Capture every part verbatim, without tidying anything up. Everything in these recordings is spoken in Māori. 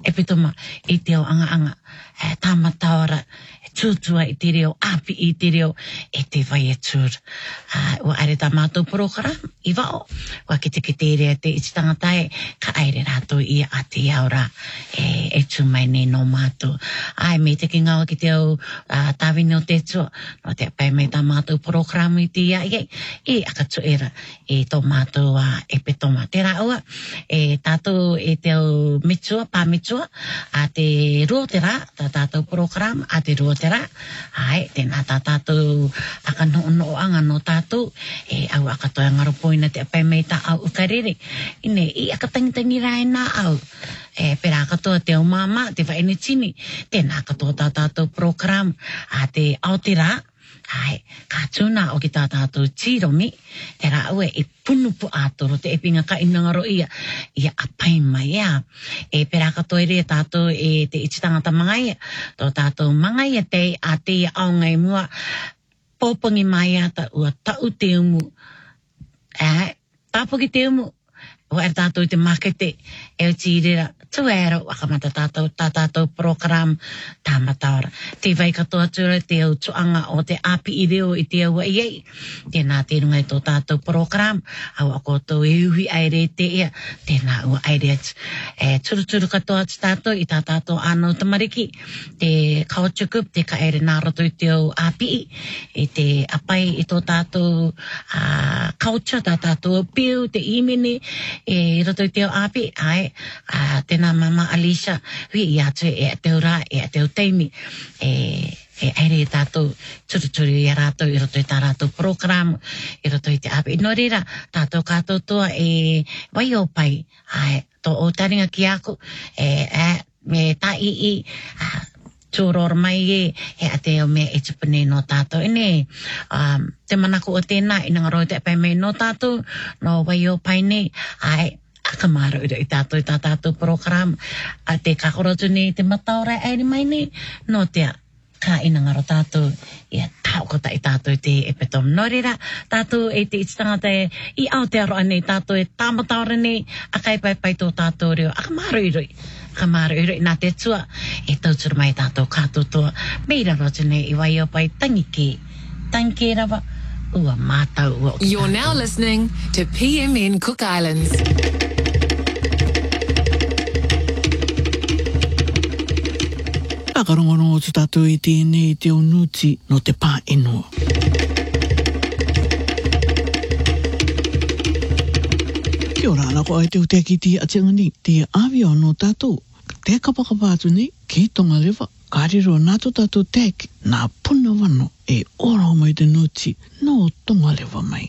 e petoma i te o anga anga e tamata ora e tūtua i te reo api i te reo e te vai e tūr uh, ua aere tā mātou program i wao ua ki te ki te rea te iti tangatai ka aere rātou i a te aura e, e tū mai nei no mātou ai me te ki ngawa ki te au uh, tāwini o te tua no te pai me tā mātou program i te ia i e akatu era e tō mātou uh, e petoma te raua e tātou e te au mitua, pā mitua a te rua te rā tā tātou program a te rua te rā ai tēnā tā tātou aka no no anga no tātou e au akatoa ngaropoina te pai mei tā au ukarere ine i aka tangitangi rai nā au e pera katoa te o mama te whaene tini tēnā katoa tā tātou program a te Aoteara ai ka tūna o ki tā tātou tīromi te rā ue e punupu ātoro te epinga ka inangaro ia ia apai mai ia e pera katoa ere tātou e te iti tangata mangai tō tātou mangai te a te au ngai mua pōpangi mai ata ua tau te umu ai tāpoki te umu ua er tātou te makete e o tīrera tuero wakamata tātou tā tātou program tāmataora te vai katoa tura te au tuanga o te api i reo i te aua iei tēnā te runga i tō tātou program au ako tō e uhi aere te ia tēnā ua aere atu e turu turu katoa atu tātou i tā tātou anau tamariki te kaotukup te ka aere nā roto i te au api i te apai i tō tātou uh, culture tā tātou piu te imene e roto i te au api ai uh, te nā mama Alicia hui i atu e a teo rā, e a teo teimi e, e aere i tātou turuturu i a rātou i roto i tā rātou program i roto i te api no rira tātou kātou toa e wai o pai ai, tō o taringa ki aku e, e me tā i i a, tūror mai e e a teo me e tupune no tātou ene um, te manako o tēnā i nangaro te pai mei no tātou no wai o pai nei ai akamaro ira i tātou i tā tātou program a te kakorotu nei te mataora aere mai nei no te ka inangaro tātou i a taukota i tātou te e petom no rira tātou e te ititangata e i Aotearoa nei tātou e tāmataora nei a kai pai pai tō tātou reo akamaro ira akamaro ira i nā te tua e tauturu mai tātou kātou toa meira rotu nei i wai o pai tangike tangike rawa ua mātau ua o You're now listening to P M N Cook Islands. Akarongono o tu tātou i tēnei te unuti no te pā eno. Kia ora ana ko ai te uteki ti a tengani te awi o no tātou. Te kapakapa atu ni ki tonga lewa. Kariro nātou tātou tek nā puna wano e ora mai te nuti no tonga lewa mai.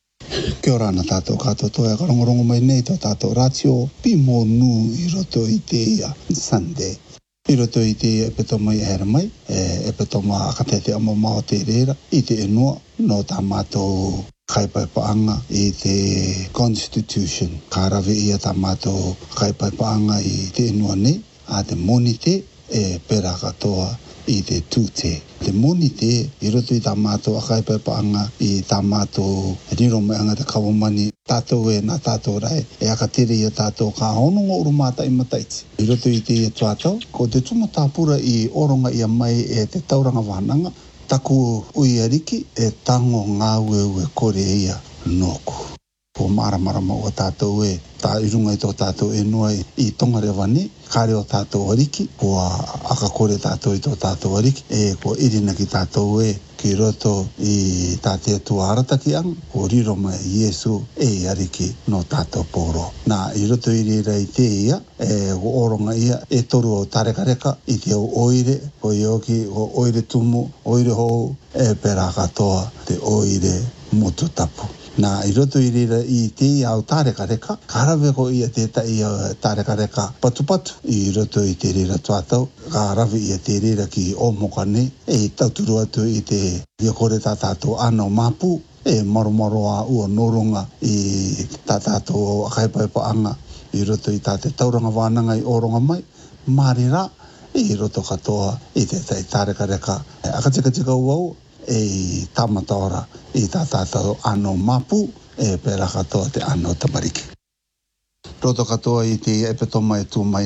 Kia ora ana tātou kātou toa karongorongo mai nei tō tātou ratio pi mō nū i roto i te ia Sunday. I roto i te e petoma i hera mai, e petoma akatete ama mao te reira, i te enua, no tā mātou kaipaipaanga i te Constitution. Ka rawe ia tā mātou kaipaipaanga i te enua nei, a te moni te, e pera katoa i te tūte. Te moni te, i roto i tā mātou kaipaipaanga i tā mātou riro mai anga te kawamani, tātou e nā tātou rai, e akatere i a tātou ka hononga urumata i mataiti. I roto i te i tuatau, ko te tuma tāpura i oronga i a mai e te tauranga whananga, taku ui ariki e tango ngā ue ue kore ia noku. Ko maramarama o tātou e, tā irunga i tō tātou e noa i tonga rewane, kāre o tātou ariki, ko aka kore tātou i tō tātou ariki, e ko irina ki tātou e, ki roto i tāte atua arataki ang, ko riro mai Iesu e ariki no tātou pōro. Nā, i roto i rira i te ia, e ko oronga ia, e toru o tarekareka, i te o oire, ko ioki o oire tumu, oire hou, e pera katoa te oire motu tapu. Nā, i roto i rira i te au tārekareka, karawe ko ia te tai tārekareka patupatu, i roto i te rira tuatau, ka rawe ia te rira ki o mokane, e tauturu atu i te iakore tā tātou ano mapu, e maro maro a ua noronga i tā tātou akaipaipaanga, i roto i tā te tauranga wānanga i oronga mai, marira, i roto katoa i te tai tārekareka, akatika uau, e tamataora i tā tātou ano mapu e pera katoa te ano tamariki. Roto katoa i te epetoma e tū mai